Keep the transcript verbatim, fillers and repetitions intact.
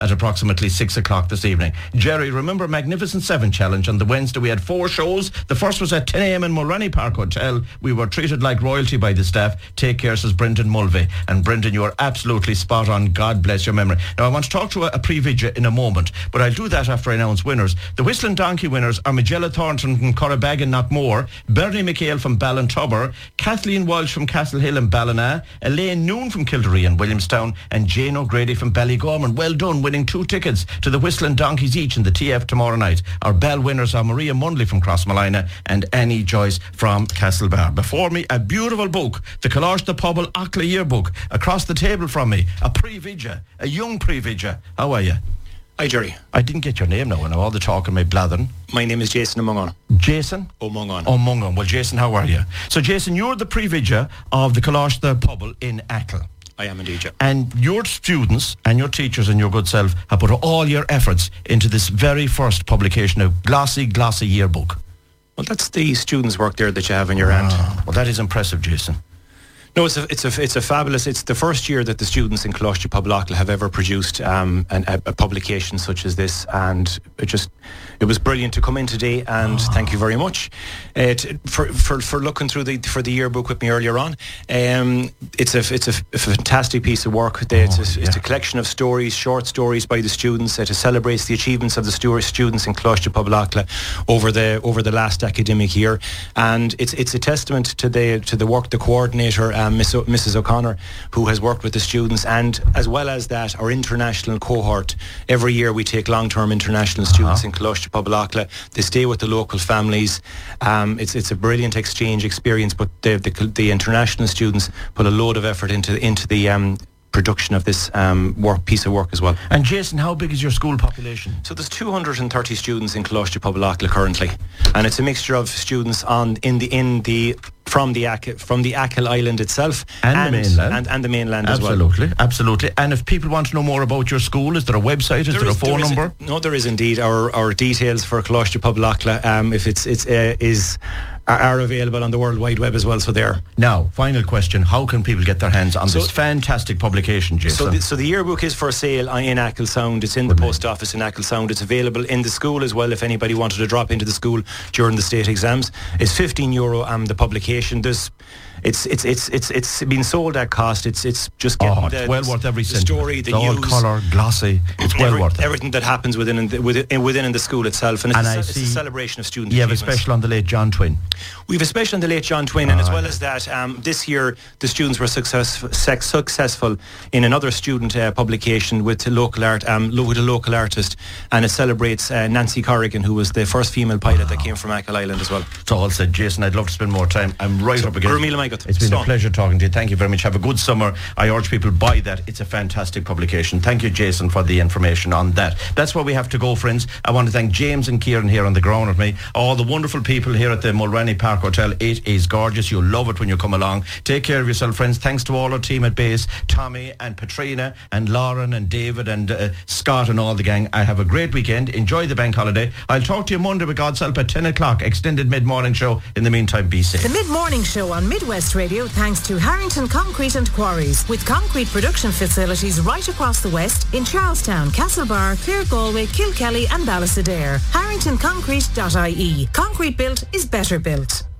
at approximately six o'clock this evening. Jerry, remember Magnificent Seven Challenge on the Wednesday? We had four shows. The first was at ten a.m. in Mulroney Park Hotel. We were treated like royalty by the staff. Take care, says Brendan Mulvey. And Brendan, you are absolutely spot on. God bless your memory. Now, I want to talk to a, a pre-vidya in a moment, but I'll do that after I announce winners. The Whistling Donkey winners are Magella Thornton from Corribag and Knockmore, Bernie McHale from Ballintubber, Kathleen Walsh from Castlehill and Ballina, Elaine Noon from Kildare and Williamstown, and Jane O'Grady from Ballygorman. Well done, winning two tickets to the Whistling Donkeys each in the T F tomorrow night. Our Bell winners are Maria Mundley from Crossmolina and Annie Joyce from Castlebar. Before me, a beautiful book, the Coláiste the Pobble Acla Yearbook. Across the table from me, a pre-vidya, a young pre-vidya. How are you? Hi, Jerry. I didn't get your name now, and all the talk and my blathering. My name is Jason O'Mungan. Jason? O'Mungan. O'Mungan. Well, Jason, how are you? So, Jason, you're the pre-vidya of the Coláiste the Pobble in Achill. I am indeed, yeah. And your students and your teachers and your good self have put all your efforts into this very first publication of glossy, glossy yearbook. Well, that's the students' work there that you have in your hand. Ah, well, that is impressive, Jason. No, it's a, it's a, it's a fabulous. It's the first year that the students in Coláiste Pobble Acla have ever produced um, an, a, a publication such as this, and it just it was brilliant to come in today. And oh. thank you very much uh, to, for, for for looking through the for the yearbook with me earlier on. Um, it's a it's a, a fantastic piece of work. It's a, oh, yeah. it's a collection of stories, short stories by the students uh, to celebrate the achievements of the stu- students in Coláiste Pobble Acla over the over the last academic year. And it's it's a testament to the to the work the coordinator. Um, Miss o- Missus O'Connor, who has worked with the students, and as well as that, our international cohort. Every year we take long-term international students uh-huh. in Coláiste Pobble Acla. They stay with the local families. Um, it's it's a brilliant exchange experience, but the, the the international students put a load of effort into into the um, production of this um, work piece of work as well. And Jason, how big is your school population? So there's two hundred thirty students in Coláiste Pobble Acla currently, and it's a mixture of students on in the in the from the Achill, from the Achill Island itself and, and the mainland and, and the mainland absolutely, as well. Absolutely, absolutely. And if people want to know more about your school, is there a website? Is there, there is, a phone there number? Is, no, there is indeed. Our our details for Coláiste Pobble Acla, um, if it's it's uh, is. are available on the World Wide Web as well, so there. Now, final question, how can people get their hands on so, this fantastic publication, Jason? So the, so the yearbook is for sale in Achill Sound. It's in the post office in Achill Sound. It's available in the school as well if anybody wanted to drop into the school during the state exams. It's fifteen euro um, the publication. There's It's it's it's it's it's been sold at cost. It's it's just getting oh, it's the, well worth every the cent. story, the it's all news, colour, glossy. It's well every, worth it. Everything that happens within in the, within within in the school itself, and it's, and a, I it's see a celebration of student. You have a special on the late John Twyn. We have a special on the late John Twyn, oh, and as well yeah. as that, um, this year the students were success, sex, successful in another student uh, publication with a local art, um, with a local artist, and it celebrates uh, Nancy Corrigan, who was the first female pilot wow. that came from Achill Island as well. So all said, Jason, I'd love to spend more time. I'm right so, up against it. It's been so. a pleasure talking to you. Thank you very much. Have a good summer. I urge people buy that. It's a fantastic publication. Thank you, Jason, for the information on that. That's where we have to go, friends. I want to thank James and Kieran here on the ground with me. All the wonderful people here at the Mulroney Park Hotel. It is gorgeous. You'll love it when you come along. Take care of yourself, friends. Thanks to all our team at base, Tommy and Patrina and Lauren and David and uh, Scott and all the gang. I have a great weekend. Enjoy the bank holiday. I'll talk to you Monday with God's help at ten o'clock. Extended mid-morning show. In the meantime, be safe. The mid-morning show on Midwest Radio thanks to Harrington Concrete and Quarries, with concrete production facilities right across the west in Charlestown, Castlebar, Clare Galway, Kilkelly and Ballysadare. harrington concrete dot I E. Concrete built is better built.